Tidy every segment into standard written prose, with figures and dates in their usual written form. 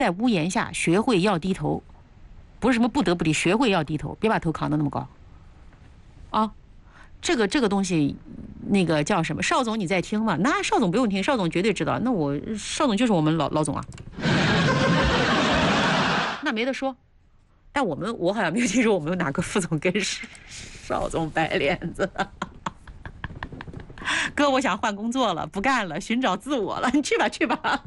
在屋檐下学会要低头，不是什么不得不低，学会要低头，别把头扛得那么高。啊，这个东西，那个叫什么？邵总你在听吗？那邵总不用听，邵总绝对知道。那邵总就是我们老总啊，那没得说。但我好像没有听说我们有哪个副总跟邵总摆脸子。哥，我想换工作了，不干了，寻找自我了。你去吧，去吧。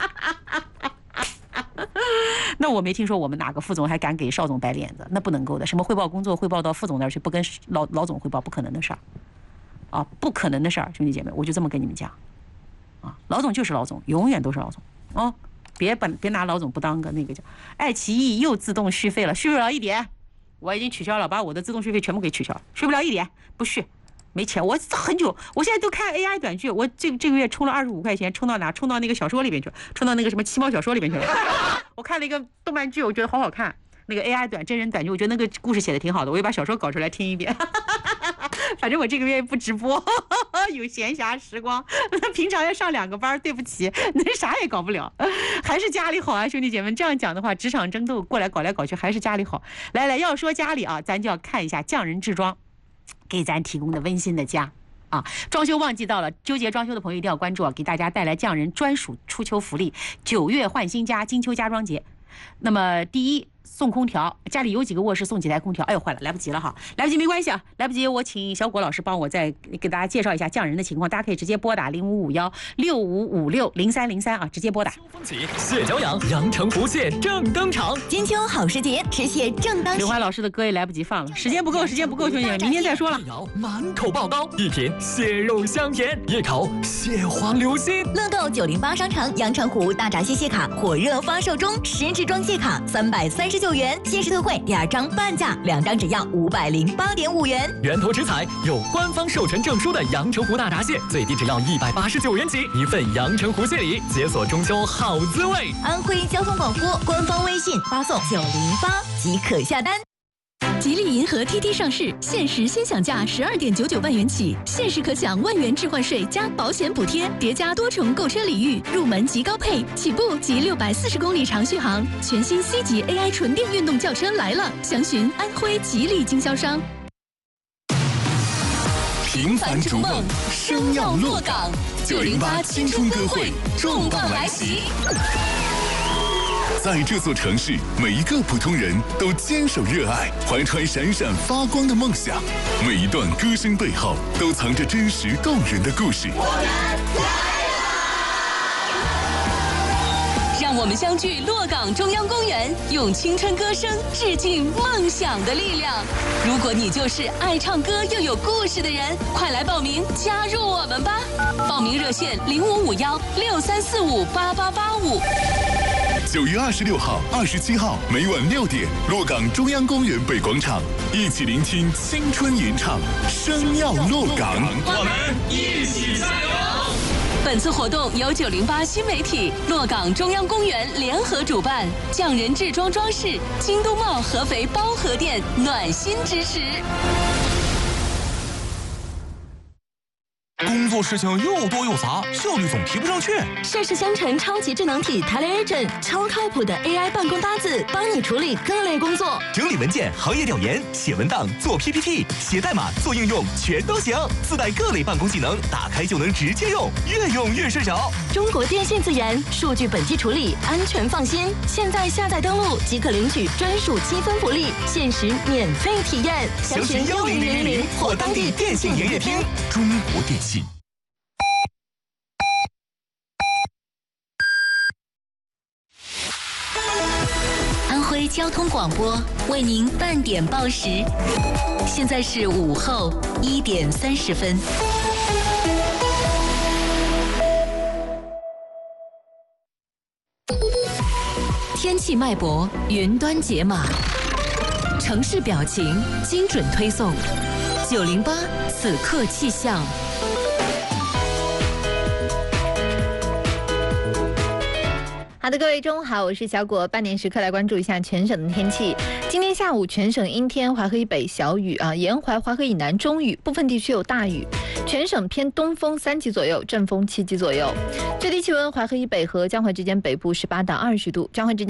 那我没听说我们哪个副总还敢给邵总摆脸子，那不能够的。什么汇报工作汇报到副总那儿去，不跟老总汇报，不可能的事儿啊，不可能的事儿，兄弟姐妹，我就这么跟你们讲啊，老总就是老总，永远都是老总哦，别拿老总不当个那个叫。爱奇艺又自动续费了，续不了1点，我已经取消了，把我的自动续费全部给取消了，续不了1点，不续。没钱，我很久，我现在都看 AI 短剧，我这个月充了25块钱，充到哪？充到那个小说里面去了，充到那个什么7猫小说里面去了。我看了一个动漫剧，我觉得好好看，那个 AI 真人短剧，我觉得那个故事写的挺好的，我又把小说搞出来听一遍。反正我这个月不直播，有闲暇时光，平常要上2个班，对不起，那啥也搞不了，还是家里好啊，兄弟姐妹。这样讲的话，职场争斗过来搞来搞去，还是家里好。来，要说家里啊，咱就要看一下匠人制装给咱提供的温馨的家啊！装修旺季到了，纠结装修的朋友一定要关注啊！给大家带来匠人专属初秋福利，9月换新家，金秋家装节。那么第一，送空调，家里有几个卧室送几台空调。哎呦，坏了，来不及了哈，来不及没关系啊，来不及我请小果老师帮我再给大家介绍一下匠人的情况，大家可以直接拨打055165560303啊，直接拨打。 秋风起，蟹脚痒，阳澄湖蟹正登场。 金秋好时节，吃蟹正当时。 刘华老师的歌也来不及放了，时间不够，兄弟们，明天再说了。 满口爆刀，一品蟹肉香甜，夜烤蟹黄流心。 乐购908商城阳澄湖大闸蟹卡火热发售中，实质装蟹卡339元，限时特惠第2张半价，2张只要508.5元。 源头直采，有官方授权证书的阳澄湖大闸蟹，最低只要189元起，一份阳澄湖蟹礼，解锁中秋好滋味。 安徽交通广播官方微信发送908即可下单。 吉利银河 TT 上市，限时先享价12.99万元起，限时可享万元置换税加保险补贴，叠加多重购车礼遇，入门即高配，起步即640公里长续航。全新 C 级 AI 纯电运动轿车来了，详询安徽吉利经销商。 平凡逐梦，生要落岗。908青春歌会重磅来袭。在这座城市，每一个普通人都坚守热爱，怀揣闪闪发光的梦想。每一段歌声背后，都藏着真实动人的故事。 让我们相聚洛岗中央公园，用青春歌声致敬梦想的力量。如果你就是爱唱歌又有故事的人，快来报名加入我们吧！报名热线055163458885。 9月26号、27号每晚6点，洛岗中央公园北广场，一起聆听青春吟唱，生要洛岗， 我们一起加油！ 本次活动由908新媒体、洛岗中央公园联合主办，匠人制装装饰、京东茂合肥包河店暖心支持。 工作事情又多又杂，效率总提不上去。 盛世香橙超级智能体 TeleAgent 超靠谱的 AI 办公搭子，帮你处理各类工作， 整理文件、行业调研、写文档、做 PPT、写代码、做应用，全都行。自带各类办公技能，打开就能直接用，越用越顺手。 中国电信自研，数据本地处理，安全放心。现在下载登录即可领取专属积分福利，限时免费体验。 详询10000或当地电信营业厅。中国电信。 安徽交通广播为您半点报时，现在是午后1点30分。天气脉搏，云端解码，城市表情，精准推送。908此刻气象。 好的，各位中午好，我是小果。半点时刻来关注一下全省的天气。今天下午全省阴天，淮河以北小雨沿淮淮河以南中雨，部分地区有大雨。全省偏东风3级左右，阵风7级左右。最低气温，淮河以北和江淮之间北部18到20度，江淮之间